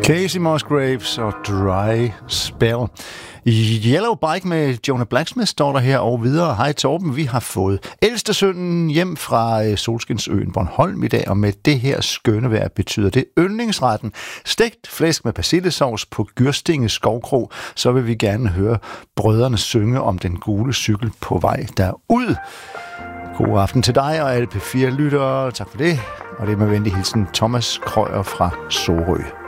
Casey Musgraves og Dry Spell. Yellow Bike med Jonah Blacksmith står der her og videre. Hej Torben, vi har fået ældste sønnen hjem fra Solskinsøen Bornholm i dag, og med det her skønne vejr betyder det yndlingsretten stegt flæsk med persillesovs på Gyrstinge Skovkrog. Så vil vi gerne høre brødrene synge om den gule cykel på vej derud. God aften til dig og alle P4-lyttere. Tak for det. Og det er med venlig hilsen Thomas Krøyer fra Sorø.